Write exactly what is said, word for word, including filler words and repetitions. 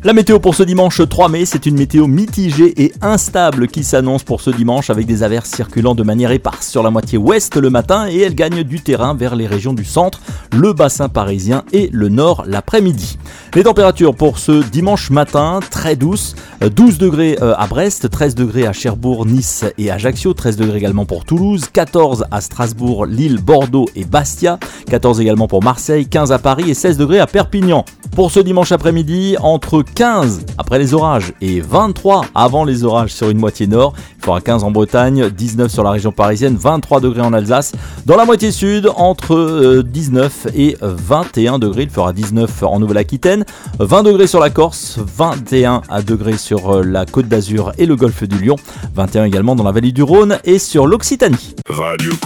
La météo pour ce dimanche trois mai, c'est une météo mitigée et instable qui s'annonce pour ce dimanche avec des averses circulant de manière éparse sur la moitié ouest le matin et elles gagnent du terrain vers les régions du centre, le bassin parisien et le nord l'après-midi. Les températures pour ce dimanche matin, très douces, douze degrés à Brest, treize degrés à Cherbourg, Nice et Ajaccio, treize degrés également pour Toulouse, quatorze à Strasbourg, Lille, Bordeaux et Bastia, quatorze également pour Marseille, quinze à Paris et seize degrés à Perpignan. Pour ce dimanche après-midi, entre quinze après les orages et vingt-trois avant les orages sur une moitié nord. Il fera quinze en Bretagne, dix-neuf sur la région parisienne, vingt-trois degrés en Alsace. Dans la moitié sud, entre dix-neuf et vingt et un degrés. Il fera dix-neuf en Nouvelle-Aquitaine, vingt degrés sur la Corse, vingt et un degrés sur la Côte d'Azur et le golfe du Lion, vingt et un également dans la vallée du Rhône et sur l'Occitanie. Radio